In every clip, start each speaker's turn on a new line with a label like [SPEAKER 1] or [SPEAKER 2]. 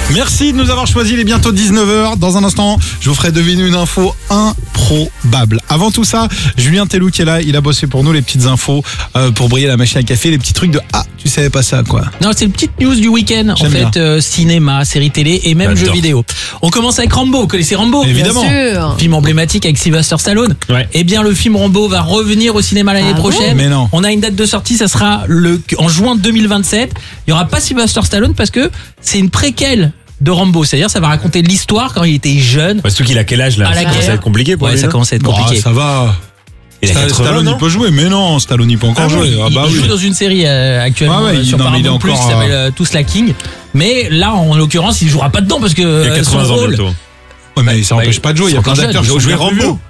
[SPEAKER 1] Merci de nous avoir choisi, il est bientôt 19h. Dans un instant, je vous ferai deviner une info improbable. Avant tout ça, Julien Tellou qui est là, il a bossé pour nous les petites infos pour briller la machine à café, les petits trucs de tu savais pas ça quoi.
[SPEAKER 2] Non, c'est une petite news du week-end en fait, cinéma, séries télé et même jeux vidéo. On commence avec Rambo, vous connaissez Rambo?
[SPEAKER 1] Évidemment.
[SPEAKER 3] Bien sûr.
[SPEAKER 2] Film emblématique avec Sylvester Stallone.
[SPEAKER 4] Ouais.
[SPEAKER 2] Eh bien, le film Rambo va revenir au cinéma l'année prochaine.
[SPEAKER 1] Mais non.
[SPEAKER 2] On a une date de sortie, ça sera en juin 2027. Il y aura pas Sylvester Stallone parce que c'est une préquelle de Rambo, c'est-à-dire ça va raconter l'histoire quand il était jeune.
[SPEAKER 4] Surtout qu'il a quel âge là?
[SPEAKER 2] À la
[SPEAKER 4] Ça commence
[SPEAKER 2] guerre.
[SPEAKER 4] à être compliqué pour
[SPEAKER 2] Ouais,
[SPEAKER 4] lui.
[SPEAKER 2] ça
[SPEAKER 4] non
[SPEAKER 2] commence à être compliqué.
[SPEAKER 1] Ça va.
[SPEAKER 4] Il a 80,
[SPEAKER 1] Stallone
[SPEAKER 4] non
[SPEAKER 1] il peut jouer, mais non, Stallone il peut encore jouer.
[SPEAKER 2] Il joue dans une série actuellement
[SPEAKER 1] Ouais,
[SPEAKER 2] sur
[SPEAKER 1] non, mais il est
[SPEAKER 2] Paramount Plus
[SPEAKER 1] encore,
[SPEAKER 2] qui s'appelle Tous la King. Mais là, en l'occurrence, il jouera pas dedans parce que
[SPEAKER 4] Il a 80
[SPEAKER 2] son
[SPEAKER 4] ans
[SPEAKER 2] rôle.
[SPEAKER 4] bientôt.
[SPEAKER 1] Ouais, mais ça n'empêche pas de jouer, il y a plein
[SPEAKER 2] encore
[SPEAKER 1] d'acteurs qui
[SPEAKER 2] jeune,
[SPEAKER 1] ont joué
[SPEAKER 4] jouer Rambo.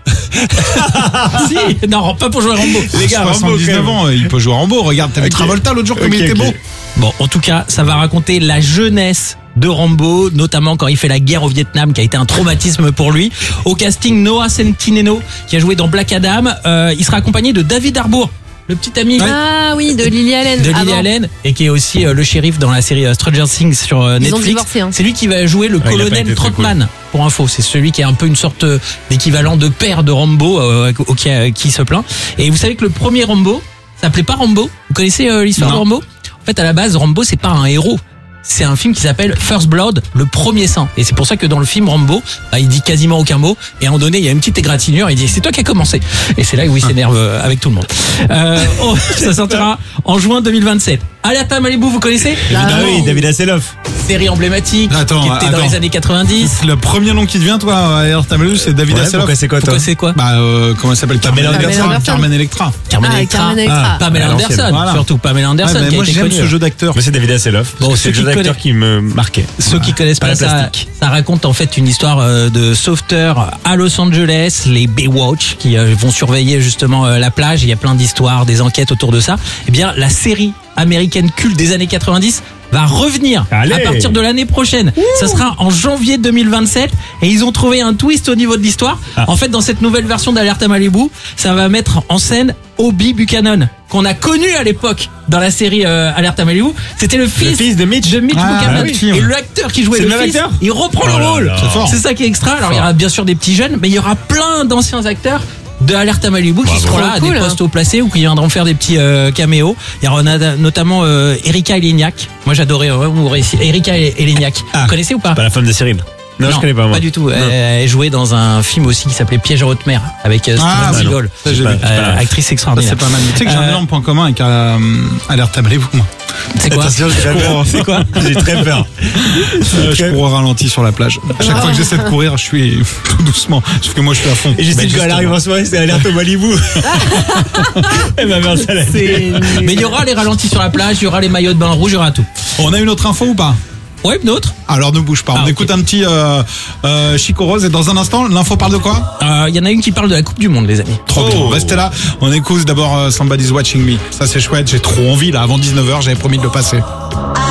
[SPEAKER 2] Si, non, pas pour jouer Rambo.
[SPEAKER 4] Les gars, Rambo,
[SPEAKER 1] 79
[SPEAKER 4] quand même.
[SPEAKER 1] ans, il peut jouer Rambo. Regarde, t'avais Travolta l'autre jour comme il était beau.
[SPEAKER 2] Bon, en tout cas, ça va raconter la jeunesse de Rambo, notamment quand il fait la guerre au Vietnam, qui a été un traumatisme pour lui. Au casting, Noah Centineo, qui a joué dans Black Adam. Il sera accompagné de David Harbour, le petit ami
[SPEAKER 3] Ah oui, de Lily Allen.
[SPEAKER 2] de Lily
[SPEAKER 3] Avant.
[SPEAKER 2] Allen, et qui est aussi le shérif dans la série Stranger Things sur
[SPEAKER 3] Ils ont
[SPEAKER 2] Netflix.
[SPEAKER 3] divorcé, hein.
[SPEAKER 2] C'est lui qui va jouer le
[SPEAKER 4] il a pas
[SPEAKER 2] colonel
[SPEAKER 4] été très
[SPEAKER 2] Trotman, pour info. C'est celui qui est un peu une sorte d'équivalent de père de Rambo, qui se plaint. Et vous savez que le premier Rambo s'appelait pas Rambo. Vous connaissez l'histoire de
[SPEAKER 1] Non.
[SPEAKER 2] Rambo? En fait, à la base, Rambo, c'est pas un héros. C'est un film qui s'appelle First Blood, le premier sang. Et c'est pour ça que dans le film Rambo, il dit quasiment aucun mot. Et à un moment donné, il y a une petite égratignure. Il dit c'est toi qui as commencé. Et c'est là où il s'énerve avec tout le monde. Ça sortira en juin 2027. Alerte à Malibu, vous connaissez?
[SPEAKER 4] Ah oui, David Hasselhoff.
[SPEAKER 2] Série emblématique
[SPEAKER 1] Attends,
[SPEAKER 2] qui était dans les années 90.
[SPEAKER 1] Le premier nom qui te vient, toi, à Tamalou, c'est David
[SPEAKER 4] Ouais,
[SPEAKER 1] Hasselhoff.
[SPEAKER 4] pourquoi c'est quoi toi?
[SPEAKER 2] Pourquoi c'est quoi?
[SPEAKER 1] Bah, comment elle s'appelle?
[SPEAKER 4] Pamela
[SPEAKER 3] Anderson.
[SPEAKER 1] Carmen Electra.
[SPEAKER 2] Carmen
[SPEAKER 3] Ah,
[SPEAKER 2] Electra.
[SPEAKER 3] Carmen Electra.
[SPEAKER 2] Pamela
[SPEAKER 4] À l'ancienne,
[SPEAKER 2] Anderson,
[SPEAKER 1] voilà.
[SPEAKER 2] surtout Pamela Anderson
[SPEAKER 1] Ouais, mais
[SPEAKER 2] qui
[SPEAKER 1] moi,
[SPEAKER 2] a été
[SPEAKER 1] j'aime
[SPEAKER 2] connue.
[SPEAKER 1] ce jeu d'acteur.
[SPEAKER 4] Moi c'est David Hasselhoff.
[SPEAKER 2] Bon,
[SPEAKER 4] C'est
[SPEAKER 2] ceux
[SPEAKER 4] le jeu
[SPEAKER 2] qui
[SPEAKER 4] d'acteur
[SPEAKER 2] connaissent-
[SPEAKER 4] qui me marquait.
[SPEAKER 2] Ceux qui connaissent
[SPEAKER 4] Pas
[SPEAKER 2] pas
[SPEAKER 4] la
[SPEAKER 2] ça,
[SPEAKER 4] plastique.
[SPEAKER 2] ça raconte en fait une histoire de sauveteurs à Los Angeles, les Baywatch, qui vont surveiller justement la plage. Il y a plein d'histoires, des enquêtes autour de ça. Eh bien, la série américaine culte des années 90 va revenir
[SPEAKER 4] Allez.
[SPEAKER 2] à partir de l'année prochaine. Ça sera en janvier 2027 et ils ont trouvé un twist au niveau de l'histoire. En fait, dans cette nouvelle version d'Alerte à Malibu, ça va mettre en scène Obi Buchanan, qu'on a connu à l'époque dans la série Alerte à Malibu. C'était le fils
[SPEAKER 4] de Mitch.
[SPEAKER 2] Buchanan.
[SPEAKER 1] oui.
[SPEAKER 2] Et l'acteur qui jouait
[SPEAKER 4] C'est
[SPEAKER 2] le
[SPEAKER 4] le même
[SPEAKER 2] fils,
[SPEAKER 4] acteur
[SPEAKER 2] il reprend
[SPEAKER 4] Oh
[SPEAKER 2] le
[SPEAKER 4] là
[SPEAKER 2] rôle.
[SPEAKER 4] là.
[SPEAKER 1] C'est fort.
[SPEAKER 2] C'est ça qui est extra. Alors il y aura bien sûr des petits jeunes, mais il y aura plein d'anciens acteurs de Alerte à Malibu qui seront là à
[SPEAKER 3] Cool,
[SPEAKER 2] des
[SPEAKER 3] hein.
[SPEAKER 2] postes haut placés ou qui viendront faire des petits caméos. Il y aura notamment Erika Eleniak. Moi j'adorais Erika Eleniak.
[SPEAKER 4] Ah.
[SPEAKER 2] Vous connaissez ou pas?
[SPEAKER 4] Pas la femme de Cyril. Non, je connais pas moi.
[SPEAKER 2] Pas du tout. Elle jouait dans un film aussi qui s'appelait Piège à haute mer avec Steven
[SPEAKER 1] Ah,
[SPEAKER 2] Seagal.
[SPEAKER 1] non. Ça, j'ai
[SPEAKER 4] Pas-
[SPEAKER 1] vu.
[SPEAKER 4] pas la-
[SPEAKER 2] Actrice
[SPEAKER 1] Ça,
[SPEAKER 2] extraordinaire.
[SPEAKER 1] c'est pas mal. Tu sais que j'ai un énorme point commun avec Alerte à Malibu, moi.
[SPEAKER 2] C'est quoi?
[SPEAKER 4] Attention, j'ai très peur.
[SPEAKER 2] C'est quoi?
[SPEAKER 4] J'ai très peur.
[SPEAKER 1] Je cours au ralenti sur la plage. À chaque fois que j'essaie de courir, je suis tout doucement. Sauf que moi, je suis à fond.
[SPEAKER 4] Et j'essaie
[SPEAKER 1] Mais
[SPEAKER 4] quand elle arrive en soirée, c'est Alerte au Malibu. Et ma mère, ça l'a fait.
[SPEAKER 2] Mais il y aura les ralentis sur la plage, il y aura les maillots de bain rouge, il y aura tout.
[SPEAKER 1] On a une autre info ou pas?
[SPEAKER 2] Ouais, une autre.
[SPEAKER 1] Alors ne bouge pas. On
[SPEAKER 2] ok.
[SPEAKER 1] écoute un petit Chico Rose et dans un instant, l'info parle de quoi?
[SPEAKER 2] Il y en a une qui parle de la Coupe du Monde, les amis.
[SPEAKER 1] Trop bien. Restez là. On écoute d'abord Somebody's Watching Me. Ça c'est chouette. J'ai trop envie là. Avant 19h, j'avais promis de le passer.